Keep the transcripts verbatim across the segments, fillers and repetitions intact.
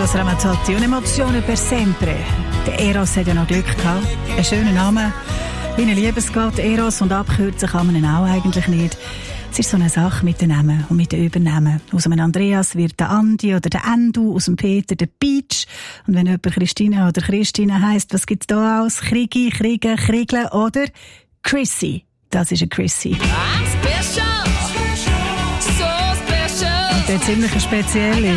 Eros Ramazzotti, un'emozione per sempre. Der Eros hat ja noch Glück gehabt. Ein schöner Name, wie ein Liebesgott. Eros und abkürzen kann man ihn auch eigentlich nicht. Es ist so eine Sache mit den Namen und mit den Übernamen. Aus einem Andreas wird der Andi oder der Endu, aus dem Peter der Peach. Und wenn jemand Christina oder Christina heisst, was gibt's da aus? Krigi, Kriege, Kriegle oder Chrissy. Das ist eine Chrissy. I'm special, so special. Und der ziemlich eine spezielle.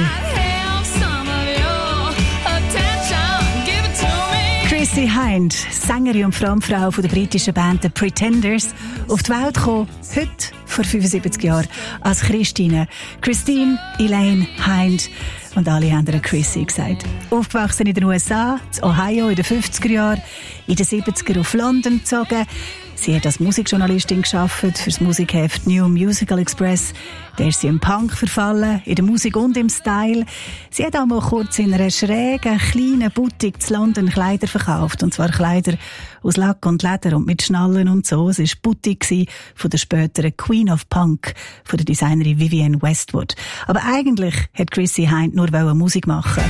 Chrissy Hind, Sängerin und Frontfrau von der britischen Band The Pretenders, auf die Welt gekommen, heute vor fünfundsiebzig Jahren, als Christine. Christine Elaine Hind. Und alle haben ihr Chrissy gesagt. Aufgewachsen in den U S A, in Ohio in den fünfziger Jahren, in den siebziger auf London gezogen. Sie hat als Musikjournalistin gearbeitet für das Musikheft New Musical Express. Da ist sie im Punk verfallen, in der Musik und im Style. Sie hat auch mal kurz in einer schrägen, kleinen Boutique zu London Kleider verkauft. Und zwar Kleider aus Lack und Leder und mit Schnallen und so. Es war die Boutique von der späteren Queen of Punk, von der Designerin Vivienne Westwood. Aber eigentlich hat Chrissy Hind nur Musik machen.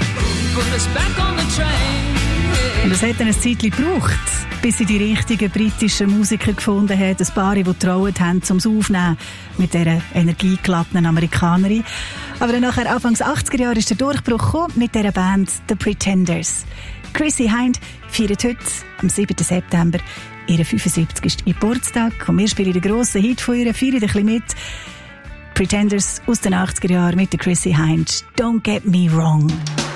Und es hat dann ein Zeitchen gebraucht, bis sie die richtigen britischen Musiker gefunden hat, ein paar, die getraut haben, um es aufzunehmen mit dieser energiegeladenen Amerikanerin. Aber dann nachher, Anfangs achtziger Jahre, ist der Durchbruch gekommen mit dieser Band The Pretenders. Chrissy Hind feiert heute, am siebten September, ihren fünfundsiebzigsten Geburtstag. Und wir spielen den grossen Hit von ihr, feiern ein bisschen mit. Pretenders aus den achtziger Jahren mit der Chrissy Hind. Don't get me wrong.